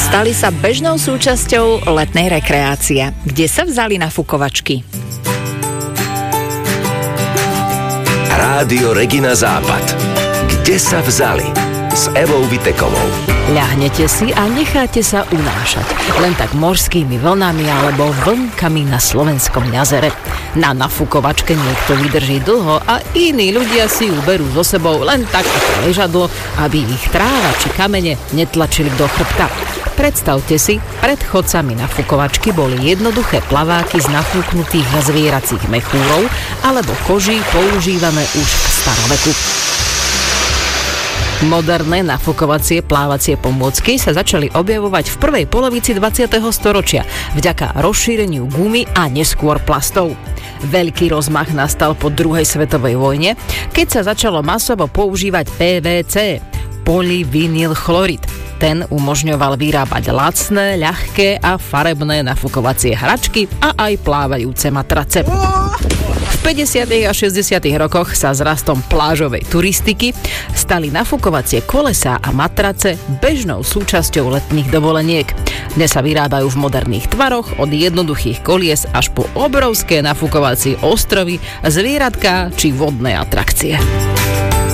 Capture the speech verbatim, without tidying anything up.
Stali sa bežnou súčasťou letnej rekreácie. Kde sa vzali nafukovačky? Rádio Regina Západ. Kde sa vzali? S Evou Vitekovou. Ľahnete si a necháte sa unášať. Len tak morskými vlnami alebo vlnkami na slovenskom jazere. Na nafukovačke niekto vydrží dlho a iní ľudia si ju berú so sebou len tak ako ležadlo, aby ich tráva či kamene netlačili do chrbta. Predstavte si, pred chodcami nafukovačky boli jednoduché plaváky z nafúknutých zvieracích mechúrov alebo koží používané už v staroveku. Moderné nafukovacie plávacie pomôcky sa začali objavovať v prvej polovici dvadsiateho storočia vďaka rozšíreniu gumy a neskôr plastov. Veľký rozmach nastal po druhej svetovej vojne, keď sa začalo masovo používať pé vé cé, polyvinylchlorid. Ten umožňoval vyrábať lacné, ľahké a farebné nafukovacie hračky a aj plávajúce matrace. V päťdesiatych a šesťdesiatych rokoch sa s rastom plážovej turistiky stali nafukovacie kolesá a matrace bežnou súčasťou letných dovoleniek. Dnes sa vyrábajú v moderných tvaroch od jednoduchých kolies až po obrovské nafukovacie ostrovy, zvieratká či vodné atrakcie.